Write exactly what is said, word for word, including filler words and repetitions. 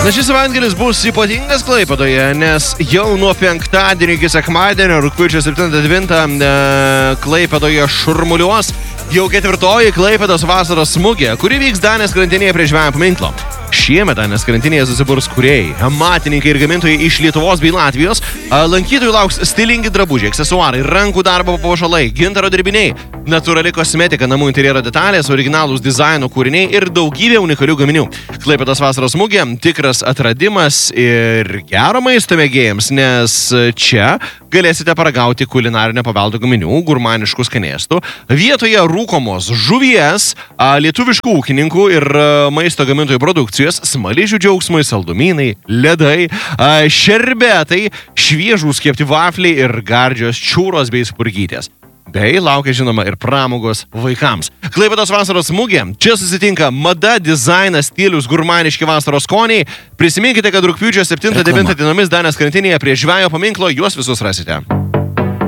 Na, šis savaitgalis bus ypatingas Klaipėdoje, nes jau nuo penktadienio iki sekmadienio, rugpjūčio septintą devintą, e, Klaipėdoje šurmuliuos jau ketvirtoji Klaipėdos vasaros smūgė, kuri vyks Danės krantinėje prie Žvejo paminklo. Šiemet Danės krantinėje susiburs kūrėjai, amatininkai ir gamintojai iš Lietuvos bei Latvijos. Lankytojų lauks stilingi drabužiai, aksesuarai, rankų darbo papuošalai, gintaro dirbiniai, natūrali kosmetika, namų interjero detalės, originalūs dizaino kūriniai ir daugybė unikalių gaminių. Klaipėdos vasaros smūgė tikras atradimas ir gero maisto mėgėjams, nes čia galėsite paragauti kulinarinio paveldo gaminių, gurmaniškų skanėstų, vietoje rūkomos žuvies, lietuviškų ūkininkų ir maisto gamintojų produkcijos, smaližių džiaugsmai, saldumynai, ledai, šerbetai, šviežūs kepti vafliai ir gardžios čiūros bei spurgytės. Bei laukia, žinoma, ir pramogos vaikams. Klaipėdos vasaros smūgė. Čia susitinka mada, dizainas, stilius, gurmaniški vasaros skoniai. Prisiminkite, kad rugpjūčio septintą devintą dienomis Danės krantinėje prie Žvejo paminklo juos visus rasite.